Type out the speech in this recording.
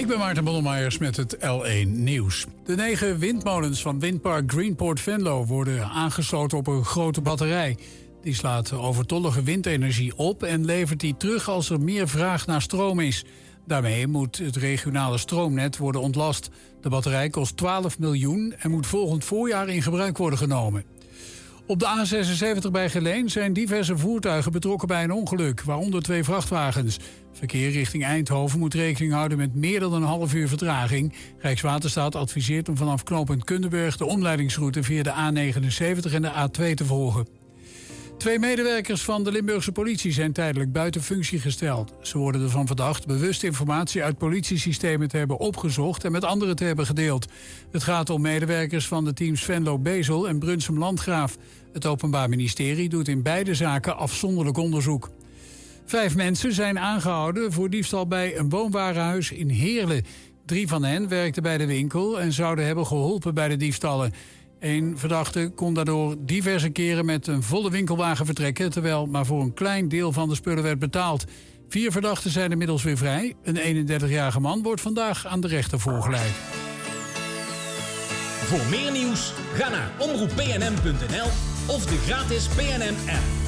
Ik ben Maarten Bonnemeyers met het L1 Nieuws. De 9 windmolens van windpark Greenport Venlo worden aangesloten op een grote batterij. Die slaat overtollige windenergie op en levert die terug als er meer vraag naar stroom is. Daarmee moet het regionale stroomnet worden ontlast. De batterij kost 12 miljoen en moet volgend voorjaar in gebruik worden genomen. Op de A76 bij Geleen zijn diverse voertuigen betrokken bij een ongeluk, waaronder 2 vrachtwagens. Verkeer richting Eindhoven moet rekening houden met meer dan een half uur vertraging. Rijkswaterstaat adviseert om vanaf knooppunt Kundenburg de omleidingsroute via de A79 en de A2 te volgen. 2 medewerkers van de Limburgse politie zijn tijdelijk buiten functie gesteld. Ze worden ervan verdacht bewust informatie uit politiesystemen te hebben opgezocht en met anderen te hebben gedeeld. Het gaat om medewerkers van de teams Venlo-Bezel en Brunsum-Landgraaf. Het Openbaar Ministerie doet in beide zaken afzonderlijk onderzoek. 5 mensen zijn aangehouden voor diefstal bij een woonwarenhuis in Heerlen. 3 van hen werkten bij de winkel en zouden hebben geholpen bij de diefstallen. 1 verdachte kon daardoor diverse keren met een volle winkelwagen vertrekken, terwijl maar voor een klein deel van de spullen werd betaald. 4 verdachten zijn inmiddels weer vrij. Een 31-jarige man wordt vandaag aan de rechter voorgeleid. Voor meer nieuws, ga naar omroeppnm.nl of de gratis PNM-app.